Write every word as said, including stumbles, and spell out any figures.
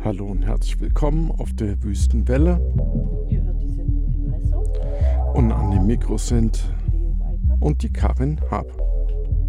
Hallo und herzlich willkommen auf der Wüstenwelle. Ihr hört die Sendung Depresso. Und an dem Mikro sind Leo Weikert. und die Karin Hab.